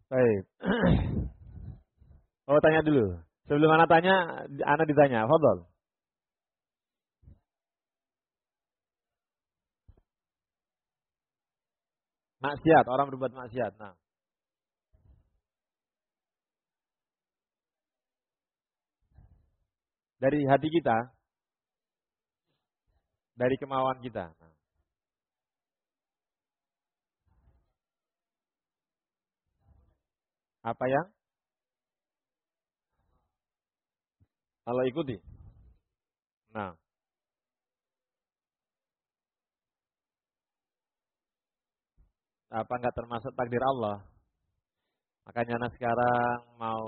Baik. Oh, tanya dulu. Sebelum Ana tanya, Ana ditanya. Fadhol. Maksiat, orang berbuat maksiat. Nah, dari hati kita, dari kemauan kita. Nah, apa yang Allah ikuti? Nah, apa enggak termasuk takdir Allah? Makanya Ana sekarang mau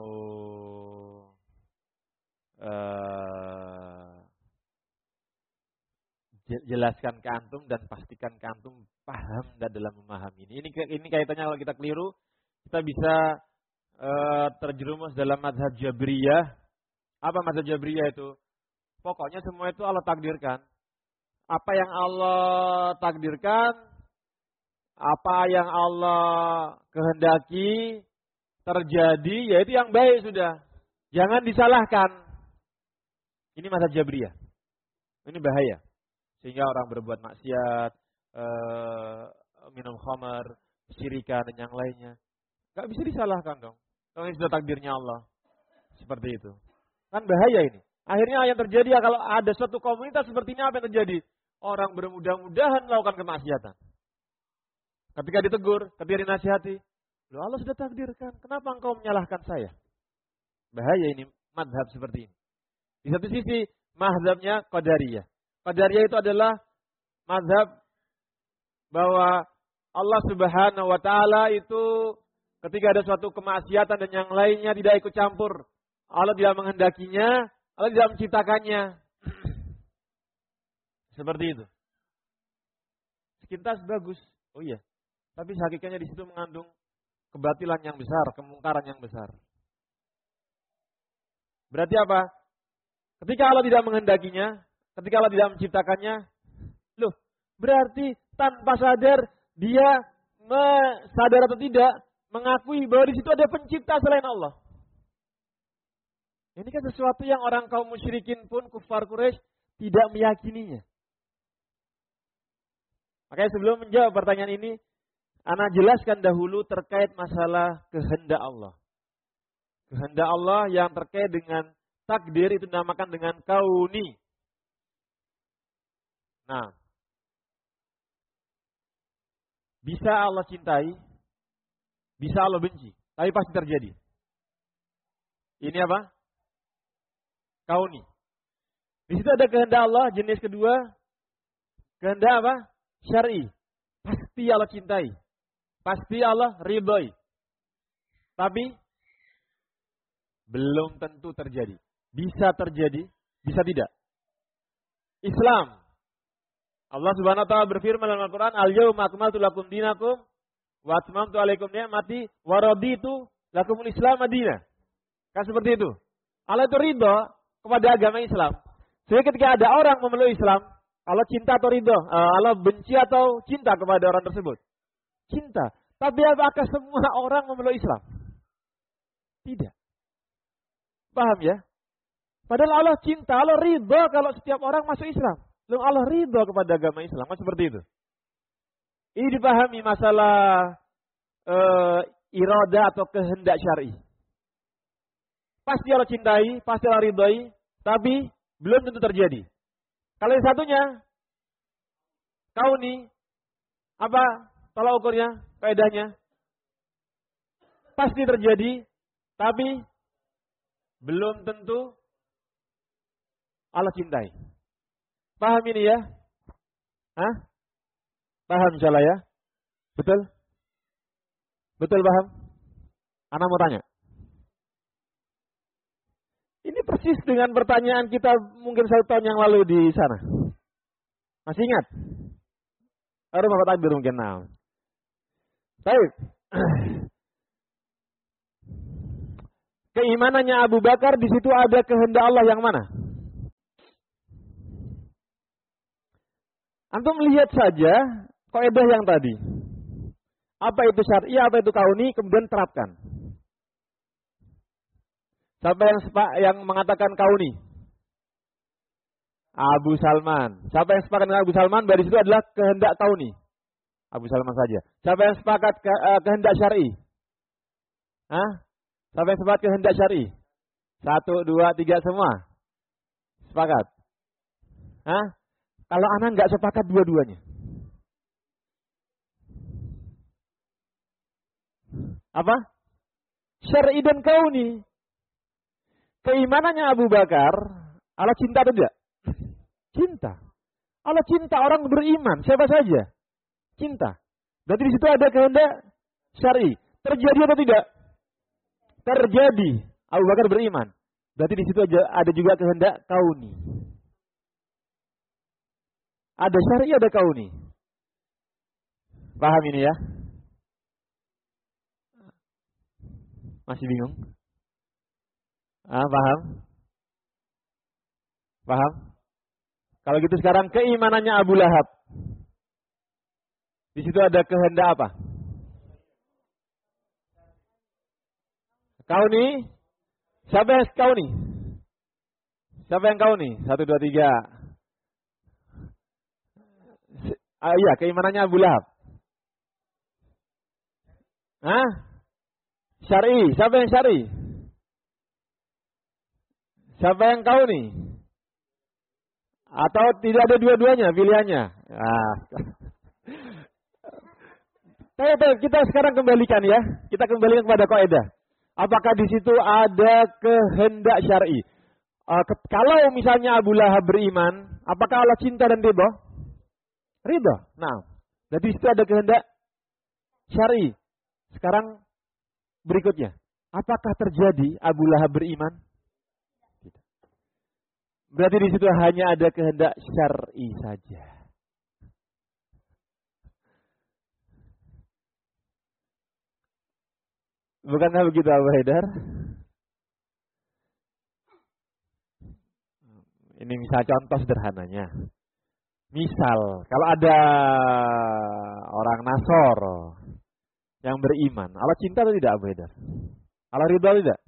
jelaskan ke antum dan pastikan ke antum paham dan dalam memahami ini. Ini kaitannya kalau kita keliru, kita bisa terjerumus dalam mazhab Jabriyah. Apa mazhab Jabriyah itu? Pokoknya semua itu Allah takdirkan. Apa yang Allah takdirkan, apa yang Allah kehendaki terjadi, yaitu yang baik sudah. Jangan disalahkan. Ini mazhab Jabriyah. Ini bahaya. Sehingga orang berbuat maksiat, minum khamar, syirikan dan yang lainnya. Gak bisa disalahkan dong. Kalau ini sudah takdirnya Allah. Seperti itu. Kan bahaya ini. Akhirnya yang terjadi ya, kalau ada suatu komunitas seperti ini, apa yang terjadi? Orang bermudah-mudahan melakukan kemaksiatan. Ketika ditegur, ketika dinasihati, loh Allah sudah takdirkan, kenapa engkau menyalahkan saya? Bahaya ini, madhab seperti ini. Di satu sisi, madhabnya Qadariyah. Qadariyah itu adalah madhab bahwa Allah Subhanahu wa Ta'ala itu ketika ada suatu kemaksiatan dan yang lainnya tidak ikut campur. Allah tidak menghendakinya, Allah tidak menciptakannya. Seperti itu. Sekilas bagus. Oh iya. Tapi hakikatnya di situ mengandung kebatilan yang besar, kemungkaran yang besar. Berarti apa? Ketika Allah tidak menghendakinya, ketika Allah tidak menciptakannya, loh, berarti tanpa sadar dia sadar atau tidak mengakui bahwa di situ ada pencipta selain Allah. Ini kan sesuatu yang orang kaum musyrikin pun, kufar Quraisy, tidak meyakininya. Makanya sebelum menjawab pertanyaan ini, Ana jelaskan dahulu terkait masalah kehendak Allah. Kehendak Allah yang terkait dengan takdir itu dinamakan dengan kauni. Nah, bisa Allah cintai, bisa Allah benci, tapi pasti terjadi. Ini apa? Kauni. Di situ ada kehendak Allah, jenis kedua, kehendak apa? Syar'i. Pasti Allah cintai. Pasti Allah ridhoi. Tapi belum tentu terjadi. Bisa terjadi, bisa tidak. Islam. Allah Subhanahu wa taala berfirman dalam Al-Qur'an, "Al-yauma akmaltu lakum dinakum wa atmamtu 'alaikum ni'mati wa raditu lakumul Islam madina." Kan seperti itu. Allah itu ridho kepada agama Islam. Sehingga ketika ada orang memeluk Islam, Allah cinta atau ridho? Allah benci atau cinta kepada orang tersebut? Cinta. Tapi apakah semua orang memeluk Islam? Tidak. Paham ya? Padahal Allah cinta, Allah ridho kalau setiap orang masuk Islam. Lalu Allah ridho kepada agama Islam. Seperti itu. Ini dipahami masalah irada atau kehendak syar'i. Pasti Allah cintai, pasti Allah ridhoi, tapi belum tentu terjadi. Kalau yang satunya, kauni, apa tolak ukurnya, kaidahnya? Pasti terjadi, tapi belum tentu Allah cintai. Paham ini ya? Hah? Paham insyaallah ya? Betul? Betul paham? Ana mau tanya. Ini persis dengan pertanyaan kita mungkin 1 tahun yang lalu di sana. Masih ingat? Baru Bapak takbir mungkin. Nah. Baik. Keimanannya Abu Bakar di situ ada kehendak Allah yang mana? Antum lihat saja kaidah yang tadi. Apa itu syar'i, apa itu kauni, kemudian terapkan. Siapa yang mengatakan kauni? Abu Salman. Siapa yang sepakat dengan Abu Salman? Dari situ adalah kehendak kauni. Abu Salman saja. Siapa yang sepakat kehendak syar'i? Hah? Siapa yang sepakat kehendak syar'i? 1, 2, 3 semua. Sepakat. Hah? Kalau anak nggak sepakat dua-duanya. Apa? Syar'i dan kauni. Keimanannya Abu Bakar, Allah cinta atau tidak? Cinta. Allah cinta orang beriman, siapa saja. Cinta. Berarti di situ ada kehendak syar'i. Terjadi atau tidak? Terjadi. Abu Bakar beriman. Berarti di situ ada juga kehendak kauni. Ada syar'i, ada kauni. Paham ini ya? Masih bingung? Paham? Paham? Kalau gitu sekarang keimanannya Abu Lahab. Di situ ada kehendak apa? Kauni? Siapa yang kauni? Siapa yang kauni? 1, 2, 3. Iya, keimanannya Abu Lahab. Syar'i. Siapa yang syar'i? Siapa yang kauni? Atau tidak ada dua-duanya pilihannya? Kita sekarang kembalikan ya. Kita kembalikan kepada kaidah. Apakah di situ ada kehendak syar'i? Kalau misalnya Abu Lahab beriman, apakah Allah cinta dan ridha? Ridha. Nah, berarti di situ ada kehendak syar'i. Sekarang berikutnya, apakah terjadi Abu Lahab beriman? Berarti di situ hanya ada kehendak syar'i saja. Bukankah begitu Abu Haidar? Ini misal contoh sederhananya. Misal, kalau ada orang Nasoro yang beriman, Allah cinta atau tidak Abu Haidar? Allah ridha atau tidak?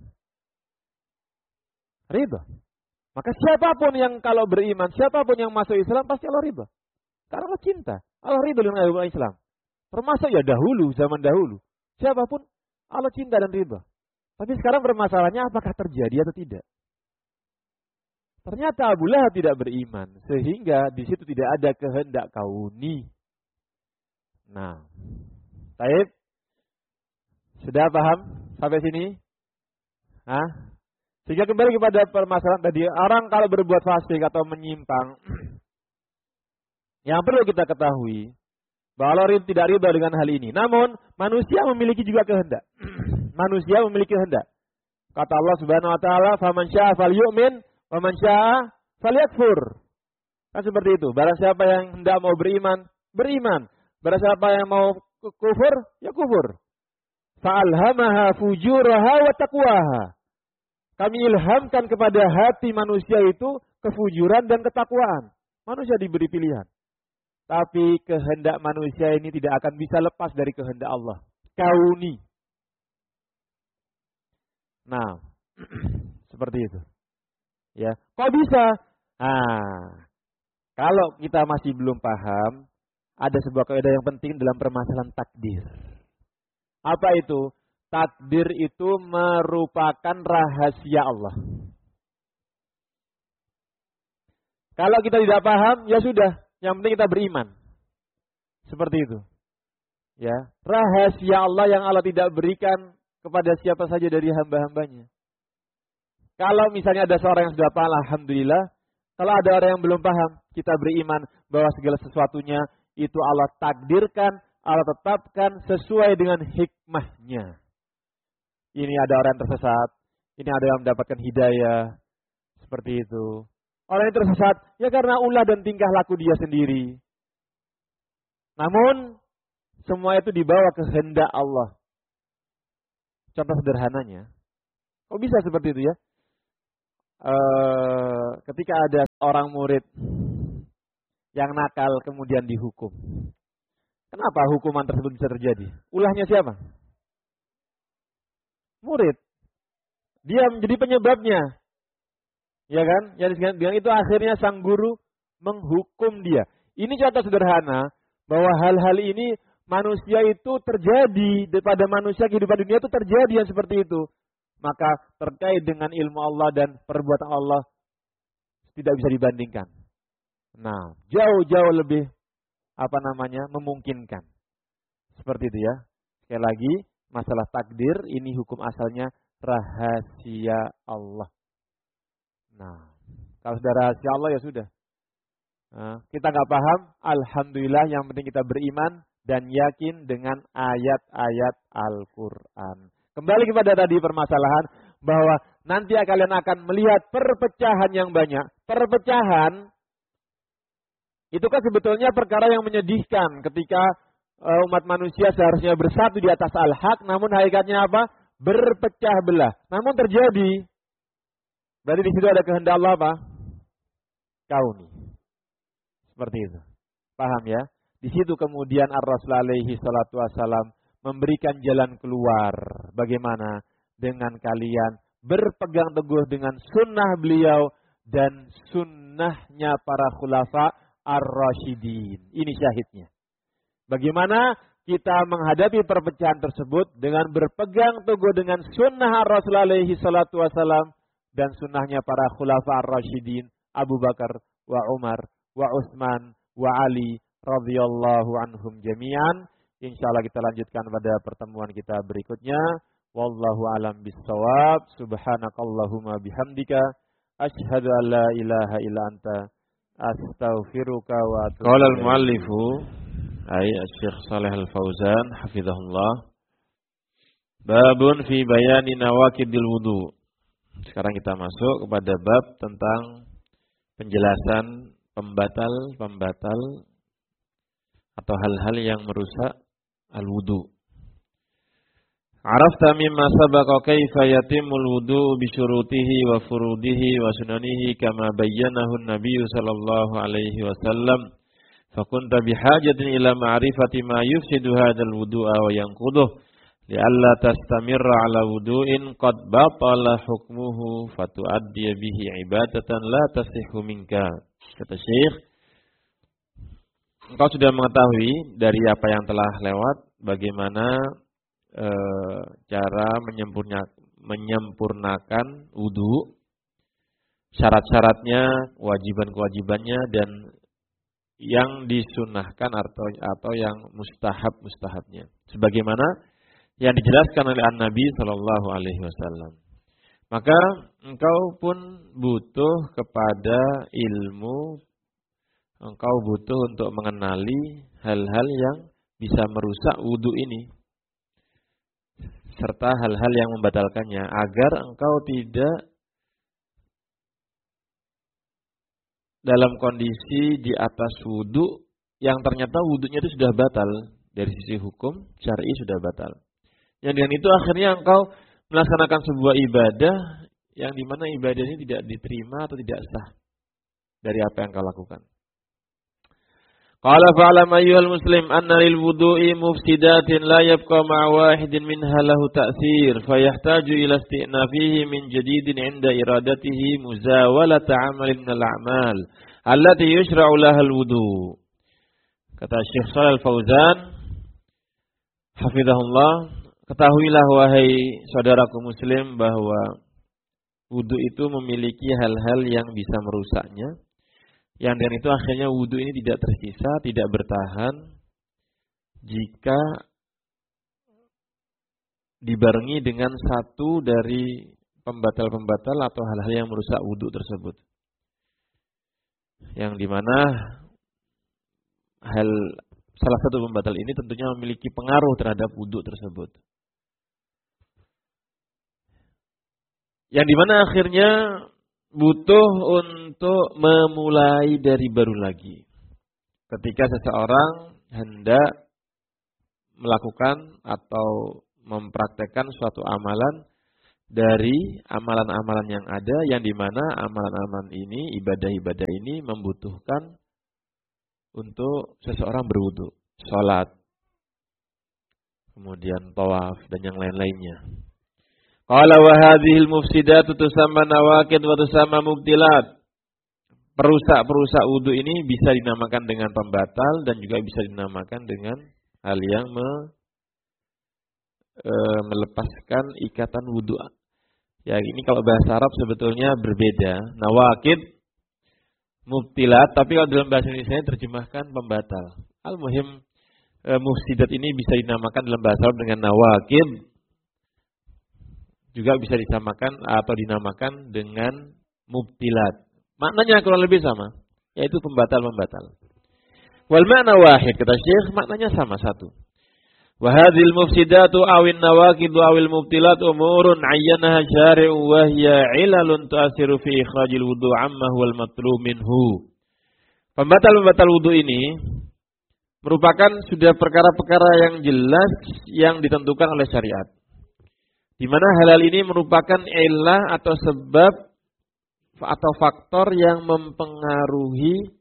Ridha. Maka siapapun yang kalau beriman, siapapun yang masuk Islam pasti Allah ridha. Karena Allah cinta. Allah ridha dengan agama Islam. Termasuk ya dahulu, zaman dahulu. Siapapun Allah cinta dan ridha. Tapi sekarang permasalahannya apakah terjadi atau tidak? Ternyata Abu Lahab tidak beriman. Sehingga di situ tidak ada kehendak kauni. Nah. Taib. Sudah paham sampai sini? Sehingga kembali kepada permasalahan tadi, orang kalau berbuat fasik atau menyimpang, yang perlu kita ketahui, bahwa Allah tidak ridha dengan hal ini. Namun, manusia memiliki juga kehendak. Manusia memiliki kehendak. Kata Allah Subhanahu wa taala, "Faman syaa'a falyu'min, wa man syaa'a falyakfur." Kan seperti itu. Barang siapa yang hendak mau beriman, beriman. Barang siapa yang mau kufur, ya kufur. Fa'alhamaha fujuraha wa taqwaha. Kami ilhamkan kepada hati manusia itu kefujuran dan ketakwaan. Manusia diberi pilihan. Tapi kehendak manusia ini tidak akan bisa lepas dari kehendak Allah. Kauni. Nah, seperti itu. Ya, kok bisa? Kalau kita masih belum paham, ada sebuah kaidah yang penting dalam permasalahan takdir. Apa itu? Takdir itu merupakan rahasia Allah. Kalau kita tidak paham, ya sudah. Yang penting kita beriman. Seperti itu. Ya, rahasia Allah yang Allah tidak berikan kepada siapa saja dari hamba-hambanya. Kalau misalnya ada seorang yang sudah paham, alhamdulillah. Kalau ada orang yang belum paham, kita beriman bahwa segala sesuatunya itu Allah takdirkan, Allah tetapkan sesuai dengan hikmahnya. Ini ada orang yang tersesat, ini ada yang mendapatkan hidayah, seperti itu. Orang yang tersesat, ya karena ulah dan tingkah laku dia sendiri. Namun, semua itu dibawa kehendak Allah. Contoh sederhananya, kok bisa seperti itu ya? Ketika ada orang murid yang nakal kemudian dihukum. Kenapa hukuman tersebut bisa terjadi? Ulahnya siapa? Murid. Dia menjadi penyebabnya. Ya kan? Yang dengan itu akhirnya sang guru menghukum dia. Ini contoh sederhana bahwa hal-hal ini manusia itu terjadi pada manusia, kehidupan dunia itu terjadi yang seperti itu. Maka terkait dengan ilmu Allah dan perbuatan Allah tidak bisa dibandingkan. Nah, jauh-jauh lebih memungkinkan. Seperti itu ya. Sekali lagi, masalah takdir ini hukum asalnya rahasia Allah. Nah, kalau sudah rahasia Allah ya sudah. Nah, kita nggak paham, alhamdulillah yang penting kita beriman dan yakin dengan ayat-ayat Al-Quran. Kembali kepada tadi permasalahan bahwa nanti kalian akan melihat perpecahan yang banyak. Perpecahan itu kan sebetulnya perkara yang menyedihkan ketika umat manusia seharusnya bersatu di atas al-haq, namun hakikatnya apa? Berpecah belah. Namun terjadi. Berarti di situ ada kehendak Allah apa? Kauni. Seperti itu. Paham ya? Di situ kemudian Ar-Rasul alaihi salatu wassalam memberikan jalan keluar. Bagaimana? Dengan kalian berpegang teguh dengan sunnah beliau dan sunnahnya para khulafa ar-rasyidin. Ini syahidnya. Bagaimana kita menghadapi perpecahan tersebut dengan berpegang teguh dengan sunnah Rasul alaihi salatu wassalam dan sunnahnya para khulafa ar-rasyidin Abu Bakar wa Umar wa Utsman wa Ali radhiyallahu anhum jami'an. Insyaallah kita lanjutkan pada pertemuan kita berikutnya. Wallahu alam bissawab. Subhanakallahumma bihamdika asyhadu an la ilaha illa anta astaghfiruka wa atubu ilaik. Qala al-muallifu Syekh Shalih Al-Fauzan hafizahullah, babun fi bayani nawaqidil wudu. Sekarang kita masuk kepada bab tentang penjelasan pembatal atau hal-hal yang merusak al-wudu. Arafta mimma sabaqa kaifa yatimul wudu bi syurutihi wa furudihi wa sunanihi kama bayyanahu an-nabiy sallallahu alaihi wasallam. Fakunta bihajatin ila ma'rifati ma yufsidu hadzal wudu'a wa yanquduh li'alla tastamirra ala wudu'in qad batala hukmuhu fatu'addi bihi ibadatan la tasihhu minka. Kata Syekh, engkau sudah mengetahui dari apa yang telah lewat bagaimana cara menyempurnakan wudu, syarat-syaratnya, kewajiban-kewajibannya dan yang disunahkan atau yang mustahab-mustahabnya. Sebagaimana yang dijelaskan oleh An-Nabi sallallahu alaihi wasallam. Maka engkau pun butuh kepada ilmu, engkau butuh untuk mengenali hal-hal yang bisa merusak wudu ini serta hal-hal yang membatalkannya agar engkau tidak dalam kondisi di atas wudu yang ternyata wudunya itu sudah batal dari sisi hukum syar'i, sudah batal. Yang dengan itu akhirnya engkau melaksanakan sebuah ibadah yang dimana ibadah ini tidak diterima atau tidak sah dari apa yang engkau lakukan. Qala fa'alam ayyuhal muslim anna lil wudu'i mufsidatin la yabqa ma'a wahidin minha lahu ta'sir fayahtaju ila isti'nafihi min jadidin 'inda iradatihi muzawalata 'amalin minal a'mal allati yushra'u lahal wudu'. Kata Syekh Shalih Al-Fauzan hafizahullah, ketahuilah wahai saudaraku muslim bahwa wudu itu memiliki hal-hal yang bisa merusaknya. Yang dengan itu akhirnya wudu ini tidak tersisa, tidak bertahan jika dibarengi dengan satu dari pembatal-pembatal atau hal-hal yang merusak wudu tersebut. Yang dimana salah satu pembatal ini tentunya memiliki pengaruh terhadap wudu tersebut. Yang dimana akhirnya butuh untuk memulai dari baru lagi. Ketika seseorang hendak melakukan atau mempraktekkan suatu amalan dari amalan-amalan yang ada, yang dimana amalan-amalan ini, ibadah-ibadah ini membutuhkan untuk seseorang berwudu, sholat, kemudian tawaf dan yang lain-lainnya. Qala wa hadhil mufsidatu tusamma nawaqid wa tusamma mubtilat. Perusak-perusak wudu ini bisa dinamakan dengan pembatal dan juga bisa dinamakan dengan hal yang melepaskan ikatan wudu. Ya, ini kalau bahasa Arab sebetulnya berbeda. Nawaqid, mubtilat, tapi kalau dalam bahasa Indonesia terjemahkan pembatal. Al-muhim mufsidat ini bisa dinamakan dalam bahasa Arab dengan nawaqid. Juga bisa disamakan atau dinamakan dengan mubtilat. Maknanya kurang lebih sama, yaitu pembatal-pembatal. Wal makna wahid, kata Syekh, maknanya sama, satu. Wa hadhil mufsidatu awin nawaqid awil mubtilat umurun ayyanaha syari'u wa hiya ilalun tu'asiru fi ikhrajil wudu' amma huwal matlub minhu. Pembatal-pembatal wudu ini merupakan sudah perkara-perkara yang jelas yang ditentukan oleh syariat. Di mana hal-hal ini merupakan ilah atau sebab atau faktor yang mempengaruhi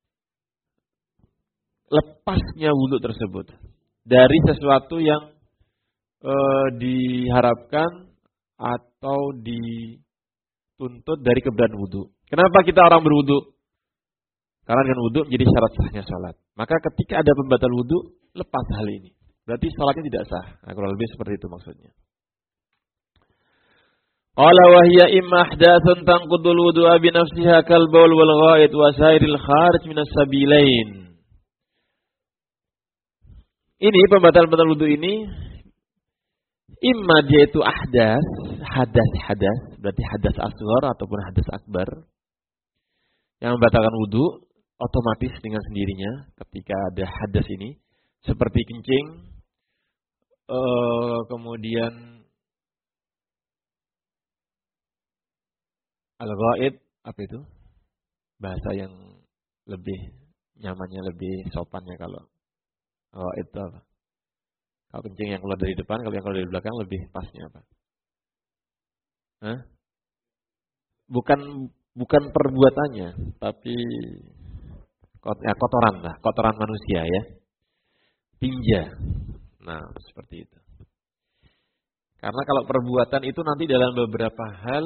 lepasnya wudu tersebut dari sesuatu yang diharapkan atau dituntut dari keberadaan wudu. Kenapa kita orang berwudu? Karena dengan wudu menjadi syarat sahnya salat. Maka ketika ada pembatal wudu, lepas hal ini. Berarti salatnya tidak sah. Nah, kurang lebih seperti itu maksudnya. Qala wa hiya imma ahdatsun tanqudul wudu'a bi nafsiha kal baul wal ghaid wa sairil kharij min as-sabilain. Ini pembatal-pembatal wudu ini imma dia itu hadas, berarti hadas asghar ataupun hadas akbar yang membatalkan wudu otomatis dengan sendirinya ketika ada hadas ini seperti kencing, kemudian al-ghaid, apa itu? Bahasa yang lebih nyamannya, lebih sopannya kalau ghaid itu apa? Kalau kencing yang keluar dari depan, kalau yang keluar dari belakang lebih pasnya apa? Hah? Bukan perbuatannya, tapi kotoran lah, kotoran manusia ya. Tinja. Nah, seperti itu. Karena kalau perbuatan itu nanti dalam beberapa hal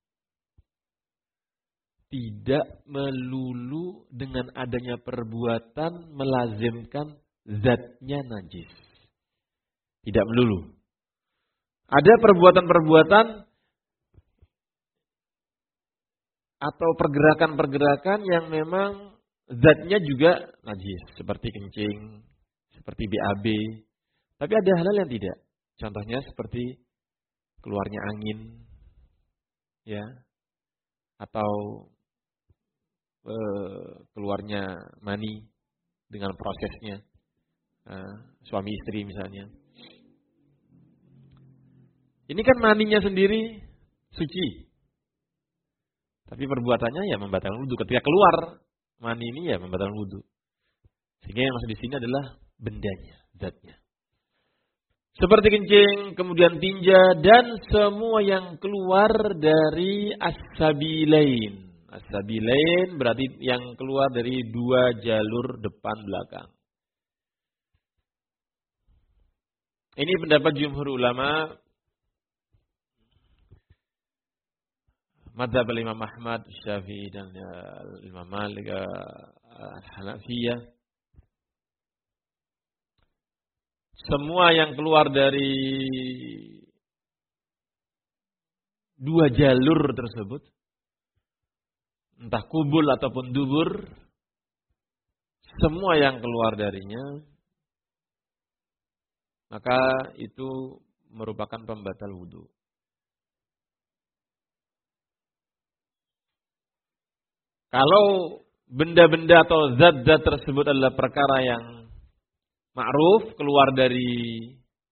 tidak melulu dengan adanya perbuatan melazimkan zatnya najis. Tidak melulu. Ada perbuatan-perbuatan atau pergerakan-pergerakan yang memang zatnya juga najis. Seperti kencing, seperti BAB. Tapi ada hal-hal yang tidak. Contohnya seperti keluarnya angin, ya, atau keluarnya mani dengan prosesnya, suami istri misalnya. Ini kan maninya sendiri suci, tapi perbuatannya ya membatalkan wudu. Ketika keluar mani ini ya membatalkan wudu. Sehingga yang maksud di sini adalah bendanya, zatnya. Seperti kencing, kemudian tinja, dan semua yang keluar dari as-sabilain. As-sabilain berarti yang keluar dari dua jalur depan belakang. Ini pendapat jumhur ulama, madzhab Imam Ahmad, Syafi'i dan Imam Malik, Hanafiyah. Semua yang keluar dari dua jalur tersebut, entah kubul ataupun dubur, semua yang keluar darinya, maka itu merupakan pembatal wudu. Kalau benda-benda atau zat-zat tersebut adalah perkara yang ma'ruf, keluar dari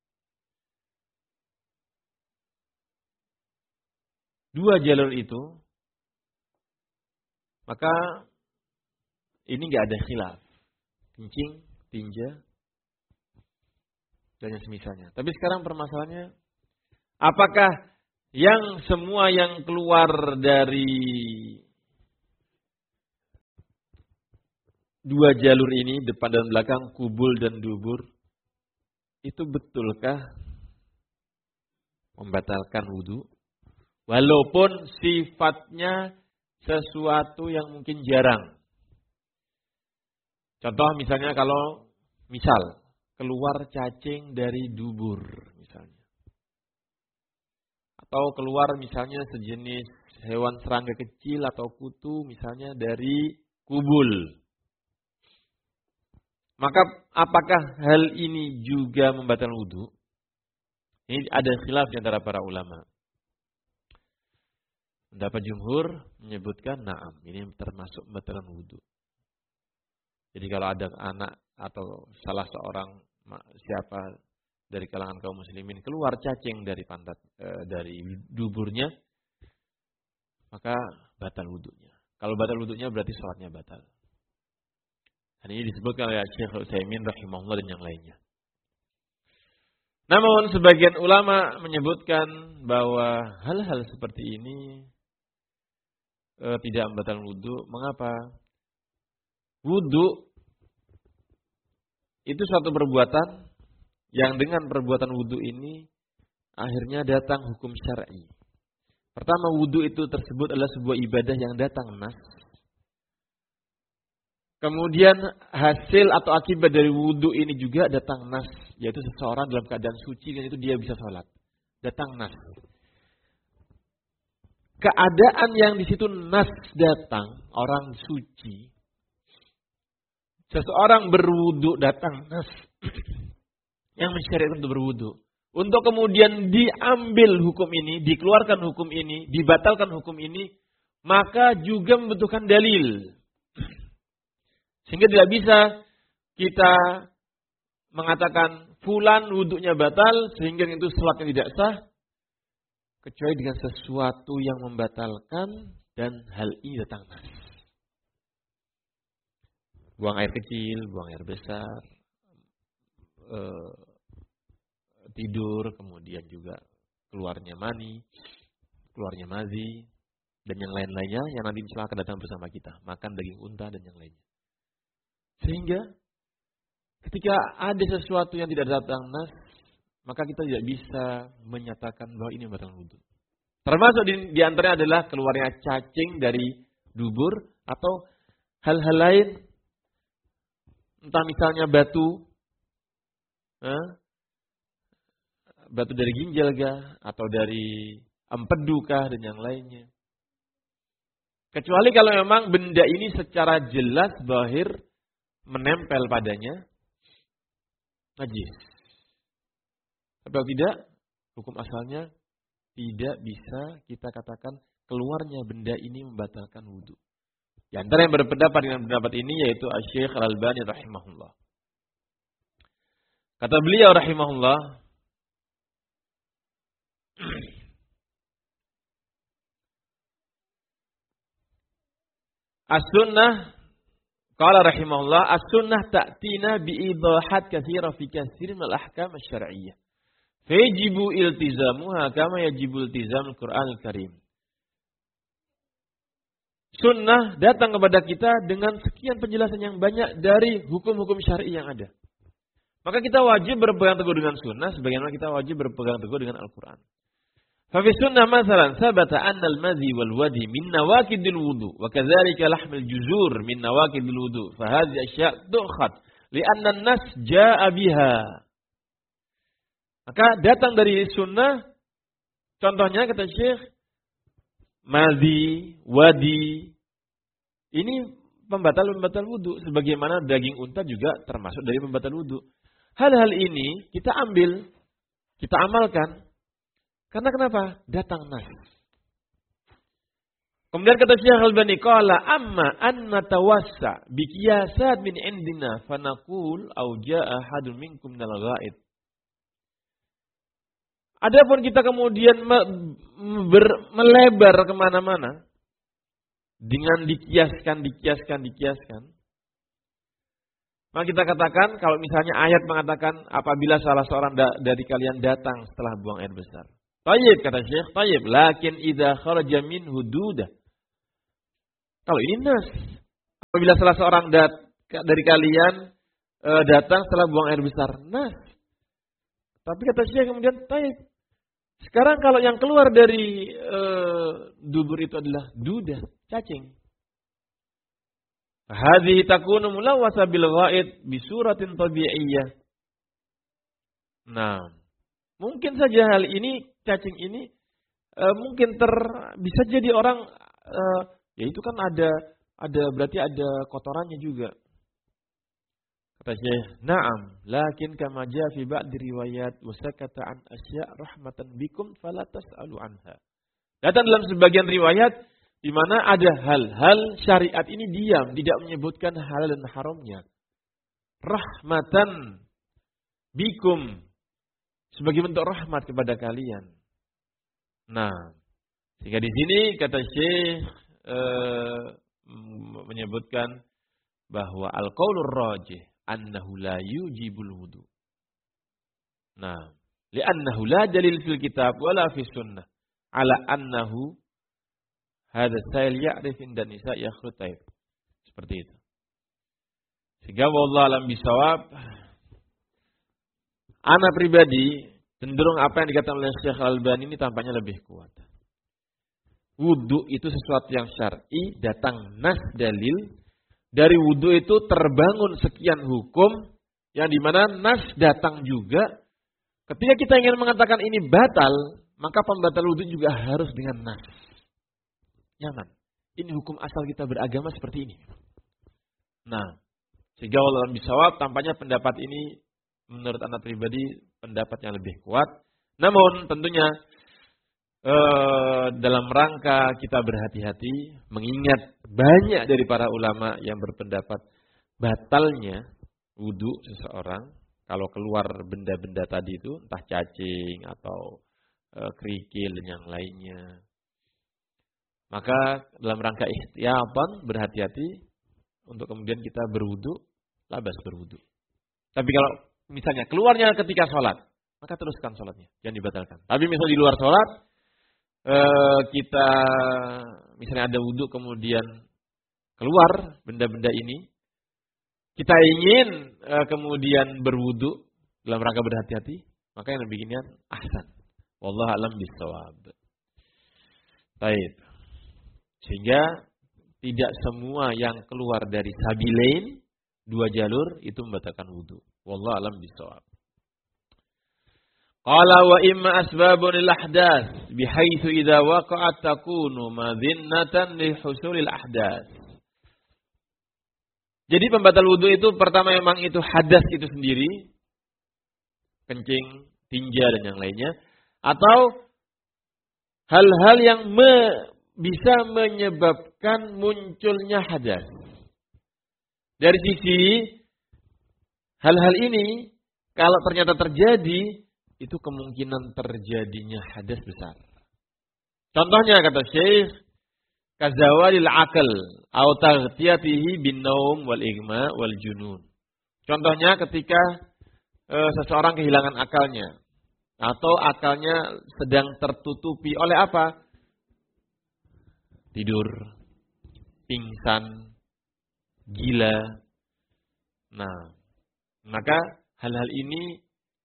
dua jalur itu, maka ini nggak ada khilaf. Kencing, tinja, dan yang semisalnya. Tapi sekarang permasalahannya, apakah yang semua yang keluar dari dua jalur ini, depan dan belakang, kubul dan dubur, itu betulkah membatalkan wudu. Walaupun sifatnya sesuatu yang mungkin jarang. Contoh misalnya misal keluar cacing dari dubur misalnya. Atau keluar misalnya sejenis hewan serangga kecil atau kutu misalnya dari kubul. Maka apakah hal ini juga membatalkan wudu? Ini ada khilaf di antara para ulama. Pendapat jumhur menyebutkan na'am, ini termasuk membatalkan wudu. Jadi kalau ada anak atau salah seorang siapa dari kalangan kaum muslimin keluar cacing dari dari duburnya, maka batal wudunya. Kalau batal wudunya berarti salatnya batal. Dan ini disebutkan oleh Syekh Utsaimin rahimahullah dan yang lainnya. Namun sebagian ulama menyebutkan bahwa hal-hal seperti ini tidak membatalkan wudu. Mengapa? Wudu itu suatu perbuatan yang dengan perbuatan wudu ini akhirnya datang hukum syar'i. Pertama, wudu itu tersebut adalah sebuah ibadah yang datang nas. Kemudian hasil atau akibat dari wudu ini juga datang nas, yaitu seseorang dalam keadaan suci dan itu dia bisa sholat. Datang nas. Keadaan yang di situ nas datang, orang suci. Seseorang berwudu datang nas yang mensyariatkan untuk berwudu. Untuk kemudian diambil hukum ini, dikeluarkan hukum ini, dibatalkan hukum ini, maka juga membutuhkan dalil. Sehingga tidak bisa kita mengatakan fulan wudunya batal sehingga itu salatnya tidak sah kecuali dengan sesuatu yang membatalkan dan hal ini datang nas. Buang air kecil, buang air besar, tidur, kemudian juga keluarnya mani, keluarnya mazi, dan yang lain-lainnya yang nanti insya Allah akan datang bersama kita. Makan daging unta dan yang lainnya. Sehingga ketika ada sesuatu yang tidak datang nas, maka kita tidak bisa menyatakan bahwa ini batal wudu. Termasuk di antaranya adalah keluarnya cacing dari dubur atau hal-hal lain. Entah misalnya batu dari ginjal kah, atau dari empedu kah, dan yang lainnya. Kecuali kalau memang benda ini secara jelas zahir menempel padanya najis. Kalau tidak, hukum asalnya tidak bisa kita katakan keluarnya benda ini membatalkan wudu. Di antara yang berpendapat dengan pendapat ini yaitu Syekh Al-Albani rahimahullah. Kata beliau rahimahullah, as-sunnah, qala rahimahullah, as-sunnah ta'tina bi'idahat katsira fi katsirin min al-ahkam asy-syar'iyyah. Fayajibu iltizamuha kama yajibu iltizamul Qur'anul Karim. Sunnah datang kepada kita dengan sekian penjelasan yang banyak dari hukum-hukum syar'i yang ada. Maka kita wajib berpegang teguh dengan sunnah sebagaimana kita wajib berpegang teguh dengan Al-Qur'an. Fa fi sunnah masalan sabata anna al-madhi wal wadi min nawaqidil wudu wa kadzalika lahmul juzur min nawaqidil wudu fa hadhihi asya' tu'khad li'anna an-nas jaa'a biha. Maka datang dari sunnah, contohnya kata Syekh, madhi, wadi, ini pembatal wudu. Sebagaimana daging unta juga termasuk dari pembatal wudu. Hal-hal ini kita ambil, kita amalkan. Karena kenapa? Datang nas. Kemudian kata Syekh Al-Albani, qala amma an natawassa bi qiyasat min indina fa naqul au jaa ahadun minkum minal ghaid. Adapun kita kemudian melebar kemana-mana dengan dikiaskan. Maka kita katakan kalau misalnya ayat mengatakan apabila salah seorang dari kalian datang setelah buang air besar. Tayyib kata Syekh, tayyib. Lakin idza kharaja min hududah. Kalau ini nas. Apabila salah seorang dari kalian datang setelah buang air besar, nas. Tapi kata Syekh kemudian tayyib. Sekarang kalau yang keluar dari dubur itu adalah duda, cacing. Hadhihi takunu mulawwasa bil ghaid bi suratin tabi'iyyah. Nah, mungkin saja hal ini, cacing ini mungkin bisa jadi orang ya itu kan ada berarti ada kotorannya juga. Kata Syekh, "Na'am, lakin kama jaa fi ba'd riwayat wa sakata an asya' rahmatan bikum fala tas'alu anha." Datang dalam sebagian riwayat di mana ada hal-hal syariat ini diam, tidak menyebutkan halal dan haramnya. Rahmatan bikum, sebagai bentuk rahmat kepada kalian. Nah, sehingga di sini kata Syekh menyebutkan bahwa al-qaulur rajih annahu la yujibul wudu. Nah, li'annahu la dalil fil kitab wala fi sunnah ala annahu hadha sayl ya'rif inda nisa yakhrut taib. Seperti itu. Sehingga wallahu alam bisawab, ana pribadi cenderung apa yang dikatakan oleh Syekh Al-Albani ini tampaknya lebih kuat. Wudu itu sesuatu yang syar'i, datang nas dalil. Dari wudu itu terbangun sekian hukum yang dimana nas datang juga. Ketika kita ingin mengatakan ini batal, maka pembatal wudu juga harus dengan nas. Jangan. Ini hukum asal kita beragama seperti ini. Nah, sehingga wallahu bisawab tampaknya pendapat ini menurut anak pribadi pendapat yang lebih kuat. Namun tentunya dalam rangka kita berhati-hati, mengingat banyak dari para ulama yang berpendapat batalnya wudu seseorang kalau keluar benda-benda tadi itu, entah cacing atau kerikil dan yang lainnya. Maka dalam rangka ihtiyatan, berhati-hati untuk kemudian kita berwudu, labas berwudu. Tapi kalau misalnya keluarnya ketika sholat, maka teruskan sholatnya, jangan dibatalkan. Tapi misalnya di luar sholat, kita misalnya ada wudu kemudian keluar benda-benda ini, kita ingin kemudian berwudu dalam rangka berhati-hati, maka yang beginian ahsan. Wallahu a'lam bishawab. Baik. Sehingga tidak semua yang keluar dari sabilain, dua jalur itu membatalkan wudu. Wallahu a'lam bishawab. Qala wa imma asbabun lil ahdath bihaitsu idza waqa'at takunu madhinnatan li husulil ahdath. Jadi pembatal wudu itu pertama memang itu hadas itu sendiri, kencing, tinja dan yang lainnya, atau hal-hal yang bisa menyebabkan munculnya hadas. Dari sisi hal-hal ini kalau ternyata terjadi, itu kemungkinan terjadinya hadas besar. Contohnya kata Syekh, kazawalil akal atau taghtiyatihi bin naum wal igma wal junun. Contohnya ketika seseorang kehilangan akalnya atau akalnya sedang tertutupi oleh apa? Tidur, pingsan, gila. Nah, maka hal-hal ini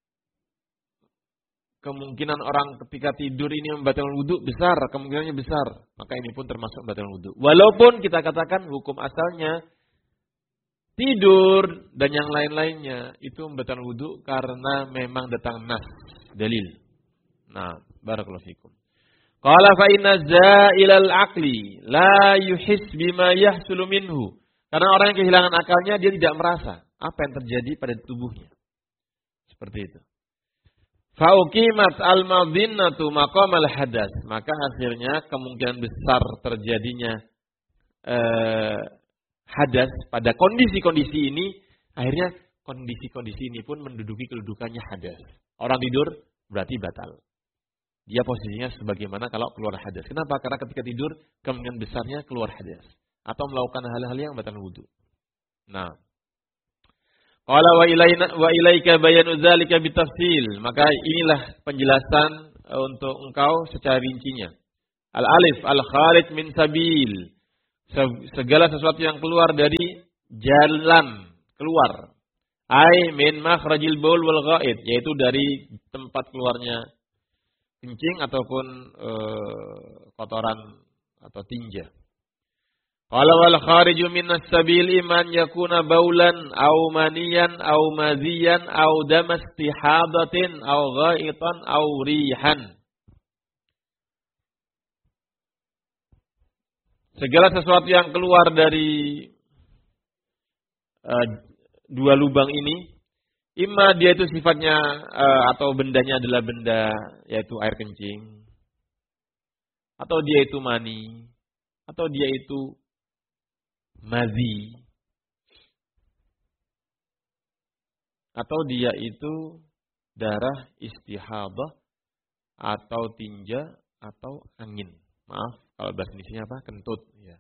kemungkinan orang ketika tidur ini membatalkan wudu besar, kemungkinannya besar. Maka ini pun termasuk membatalkan wudu. Walaupun kita katakan hukum asalnya tidur dan yang lain-lainnya itu membatalkan wudu karena memang datang nas, dalil. Nah, barakallahu fikum. Qala fa inna za'ilal aqli la yuhis bima yahsulu minhu. Karena orang yang kehilangan akalnya dia tidak merasa apa yang terjadi pada tubuhnya. Seperti itu. Fauqimat al-madhinnatu maqam al-hadas. Maka akhirnya kemungkinan besar terjadinya hadas pada kondisi-kondisi ini, akhirnya kondisi-kondisi ini pun menduduki kedudukannya hadas. Orang tidur berarti batal. Dia posisinya sebagaimana kalau keluar hadas. Kenapa? Karena ketika tidur kemungkinan besarnya keluar hadas atau melakukan hal-hal yang batal wudu. Nah, qala wa ilaika bayanu dzalika bitafsil. Maka inilah penjelasan untuk engkau secara rincinya. Al-alif al-kharij min sabil. Segala sesuatu yang keluar dari jalan keluar. Ai min makhrajil baul wal ghaid, yaitu dari tempat keluarnya kencing ataupun kotoran atau tinja. Qala wal khariju minas sabil iman yakuna baulan aw maniyan aw maziyan aw damastihadatin aw ghaitan aw rihan. Segala sesuatu yang keluar dari dua lubang ini, imma dia itu sifatnya atau bendanya adalah benda yaitu air kencing, atau dia itu mani, atau dia itu mazi, atau dia itu darah istihadah atau tinja atau angin. Maaf kalau bahasa Indonesianya apa? Kentut. Ya.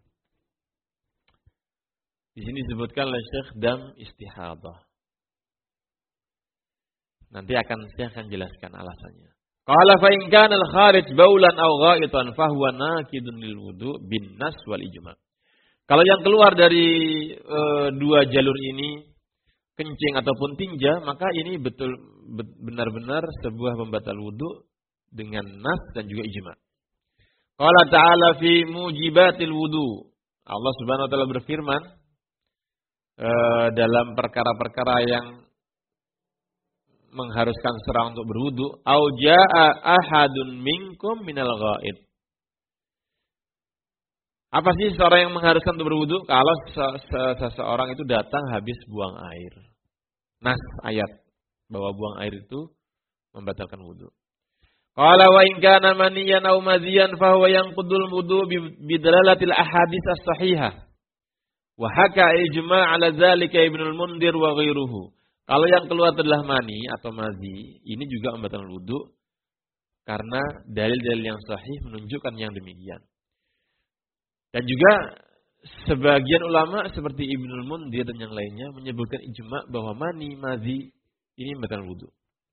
Di sini disebutkan oleh Syekh dam istihadah. Nanti Syekh akan jelaskan alasannya. Qala fa in kana al-kharij baulan aw ghaitan fa huwa nakidun lil wudu bin nas wal ijma'. Kalau yang keluar dari dua jalur ini kencing ataupun tinja, maka ini benar-benar sebuah pembatal wudu dengan nas dan juga ijma'. Qala ta'ala fi mujibatil wudu. Allah Subhanahu wa taala berfirman dalam perkara-perkara yang mengharuskan seorang untuk berwudu, au jaa ahadun minkum minal ghaid. Apa sih seorang yang mengharuskan untuk berwudu? Kalau seseorang itu datang habis buang air. Nas ayat bahwa buang air itu membatalkan wudu. Qala wa in kana maniyan aw maziyan fa huwa yanqudul wudu bi dalalatil ahadits as-sahihah. Wa haka ijma' ala dzalika Ibnul Mundir wa ghairuhu. Kalau yang keluar adalah mani atau mazi, ini juga membatalkan wudu karena dalil-dalil yang sahih menunjukkan yang demikian. Dan juga sebagian ulama seperti Ibnul Mundir dan yang lainnya menyebutkan ijma' bahwa mani, mazi ini membatalkan wudu.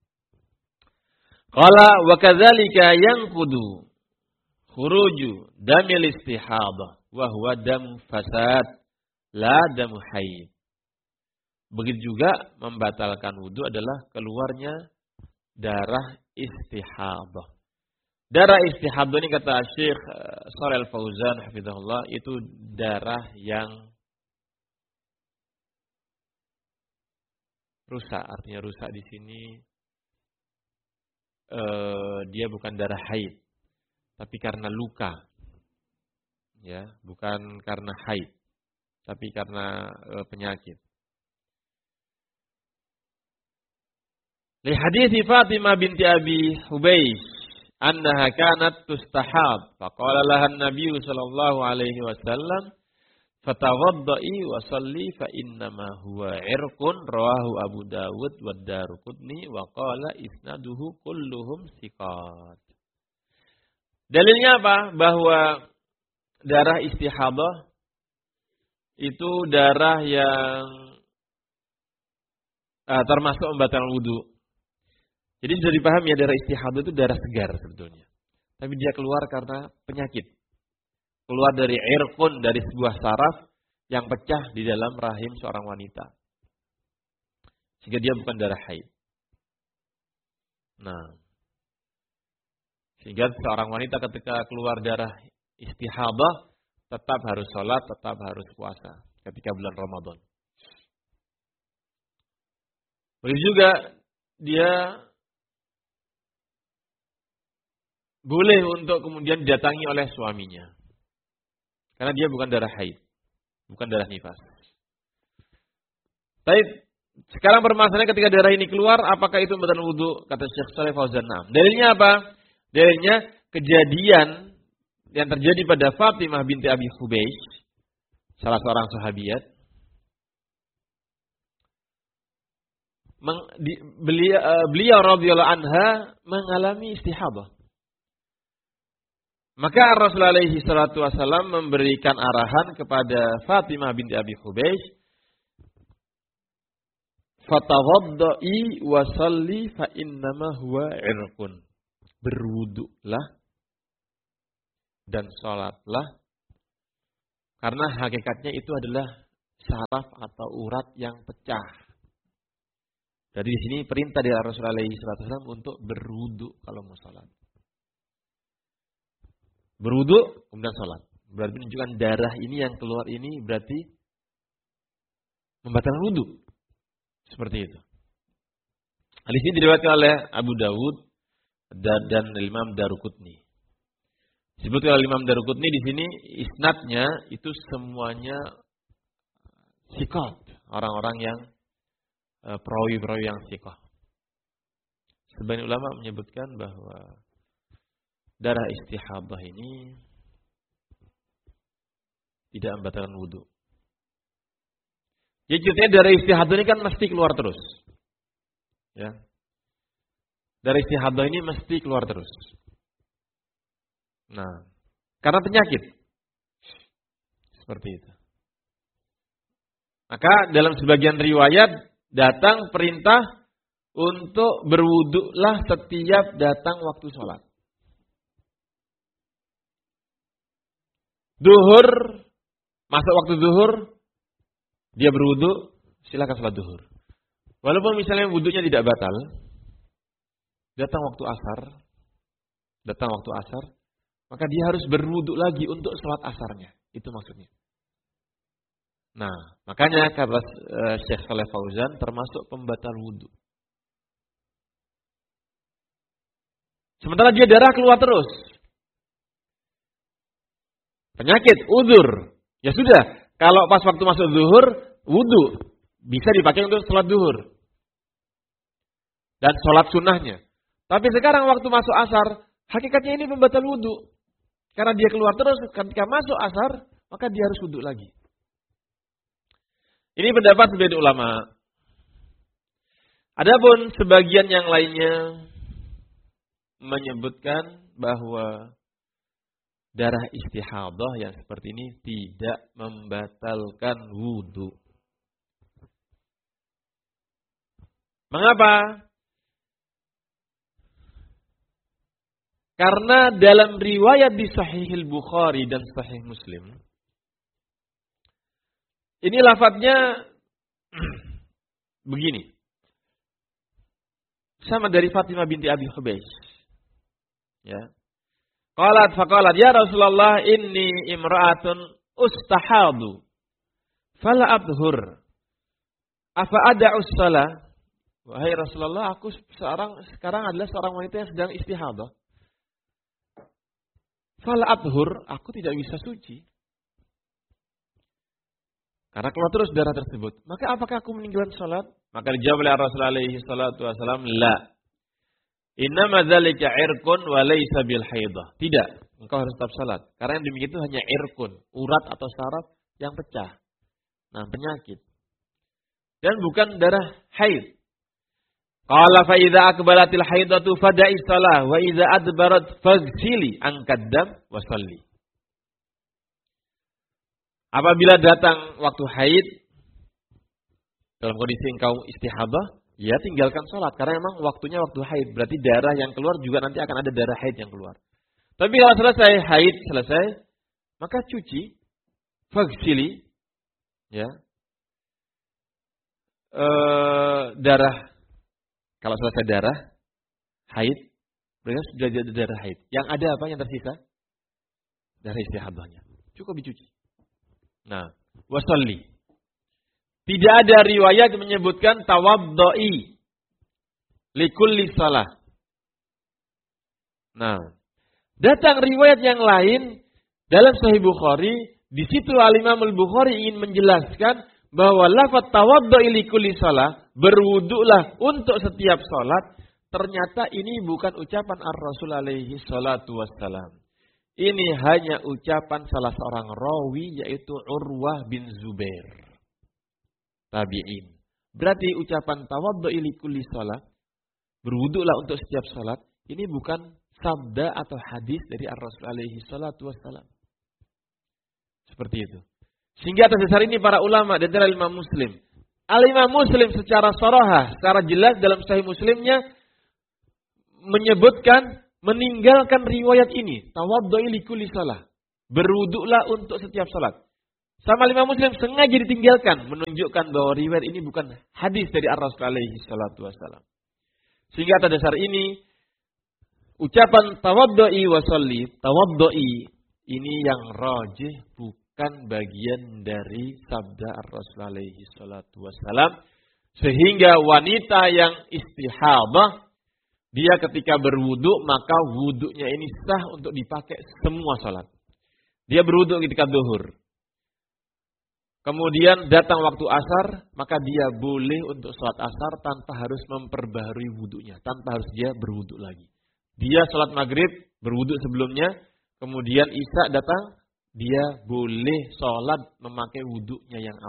Qala wa kadzalika yanqudu khuruju damil istihadah wa huwa dam fasad la dam haid. Begitu juga membatalkan wudu adalah keluarnya darah istihadah. Darah istihadah ini kata Syekh Shalih Al-Fauzan hafizahullah itu darah yang rusak. Artinya rusak di sini dia bukan darah haid, tapi karena luka, ya, bukan karena haid, tapi karena penyakit. Li hadits Fatimah binti Abi Hubaysh annaha kanat tustahab, faqala laha an-nabiy sallallahu alaihi wasallam fatawaddai wa salli fa innama huwa irqun, rawahu Abu Dawud wa Daruqutni wa qala isnaduhu kulluhum thiqat. Dalilnya apa? Bahwa darah istihadah itu darah yang termasuk membatalkan wudu. Jadi sudah dipahami ya, darah istihadah itu darah segar sebetulnya. Tapi dia keluar karena penyakit. Keluar dari irqun, dari sebuah saraf yang pecah di dalam rahim seorang wanita. Sehingga dia bukan darah haid. Nah, sehingga seorang wanita ketika keluar darah istihadah tetap harus sholat, tetap harus puasa ketika bulan Ramadan. Begitu juga dia boleh untuk kemudian didatangi oleh suaminya. Karena dia bukan darah haid, bukan darah nifas. Baik, sekarang permasalahannya ketika darah ini keluar, apakah itu membatalkan wudu? Kata Syekh Shalih Fauzan. Dalilnya apa? Dalilnya kejadian yang terjadi pada Fatimah binti Abi Hubaysh, salah seorang sahabiat. Beliau radhiyallahu anha mengalami istihadah. Maka Rasulullah alaihi salatu wasallam memberikan arahan kepada Fatimah binti Abi Hubaysh, fatawaddai wa salli fa innama huwa irqun. Berwuduklah dan salatlah karena hakikatnya itu adalah saraf atau urat yang pecah. Dari sini perintah dari Rasulullah alaihi salatu wasallam untuk berwuduk kalau mau salat. Berwudu, kemudian sholat. Berarti menunjukkan darah ini yang keluar ini berarti membatalkan wudu. Seperti itu. Hadis ini diriwayatkan oleh Abu Dawud dan Imam Daruqutni. Disebutkan oleh Imam Daruqutni di sini isnadnya itu semuanya siqat, orang-orang yang perawi-perawi yang siqah. Sebagian ulama menyebutkan bahwa darah istihadah ini tidak membatalkan wudu. Jadi ceritanya darah istihadah ini kan mesti keluar terus. Ya. Darah istihadah ini mesti keluar terus. Nah, karena penyakit. Seperti itu. Maka dalam sebagian riwayat datang perintah untuk berwuduklah setiap datang waktu sholat. Duhur, masuk waktu duhur, dia berwudu, silakan sholat duhur. Walaupun misalnya wudunya tidak batal, datang waktu asar, maka dia harus berwudu lagi untuk sholat asarnya. Itu maksudnya. Nah, makanya kata Syekh Shalih Fauzan termasuk pembatal wudu. Sementara dia darah keluar terus. Penyakit, udzur. Ya sudah, kalau pas waktu masuk zuhur, wudu. Bisa dipakai untuk sholat zuhur. Dan sholat sunnahnya. Tapi sekarang waktu masuk asar, hakikatnya ini pembatal wudu. Karena dia keluar terus, ketika masuk asar, maka dia harus wudu lagi. Ini pendapat sebagian ulama. Adapun sebagian yang lainnya menyebutkan bahwa darah istihadah yang seperti ini tidak membatalkan wudu. Mengapa? Karena dalam riwayat di Sahih Bukhari dan Sahih Muslim, ini lafadznya begini. Sama dari Fatimah binti Abi Hubaysh. Ya. Faqalat ya Rasulullah inni imra'atun ustahadu fala adhur. Afa ada'us shalah? Wahai Rasulullah, aku sekarang adalah seorang wanita yang sedang istihadah. Fala adhur, aku tidak bisa suci. Karena keluar terus darah tersebut. Maka apakah aku meninggalkan salat? Maka dijawab oleh Rasulullah alaihi salatu wasallam, la. Innama dzalika irqun wa laysa bil haidah. Tidak, engkau harus tetap salat. Karena yang demikian itu hanya irqun, urat atau saraf yang pecah. Nah, penyakit. Dan bukan darah haid. Qala fa idza aqbalatil haidatu fada'i shalah wa idza adbarat faghsili an qaddam wa shalli. Apabila datang waktu haid dalam kondisi engkau istihadah, ya tinggalkan sholat. Karena memang waktunya waktu haid. Berarti darah yang keluar juga nanti akan ada darah haid yang keluar. Tapi kalau selesai haid, maka cuci. Faghsili. Ya. Darah. Kalau selesai darah haid, berarti sudah ada darah haid. Yang ada apa yang tersisa? Darah istihadahnya. Cukup dicuci. Nah, wasalli. Tidak ada riwayat yang menyebutkan tawaddo'i likulli salah. Nah, datang riwayat yang lain dalam Sahih Bukhari. Di situ Al-Imam Al-Bukhari ingin menjelaskan bahwa lafaz tawaddo'i likulli salah, berwudulah untuk setiap salat, ternyata ini bukan ucapan Ar-Rasul alaihi salatu wassalam. Ini hanya ucapan salah seorang rawi, yaitu Urwah bin Zubair. Tabi'in. Berarti ucapan tawaddu'i likulli shalah, berwudulah untuk setiap salat, ini bukan sabda atau hadis dari Ar-Rasul alaihi salatu wassalam. Seperti itu. Sehingga atas dasar ini para ulama dan para Imam Muslim. Al-Imam Muslim secara sarahah, secara jelas dalam Sahih Muslimnya menyebutkan meninggalkan riwayat ini, tawaddu'i likulli shalah, berwudulah untuk setiap salat. Sama Imam Muslim sengaja ditinggalkan, menunjukkan bahwa riwayat ini bukan hadis dari Ar-Rasul alaihi salatu wassalam. Sehingga atas dasar ini ucapan tawaddu'i wa sholli, tawaddu'i ini yang rajih bukan bagian dari sabda Rasul alaihi salatu wassalam. Sehingga wanita yang istihadah, dia ketika berwudu maka wudunya ini sah untuk dipakai semua salat. Dia berwudu ketika zuhur. Kemudian datang waktu asar, maka dia boleh untuk sholat asar tanpa harus memperbaharui wudunya, tanpa harus dia berwudu lagi. Dia sholat maghrib, berwudu sebelumnya, kemudian isya datang, dia boleh sholat memakai wudunya yang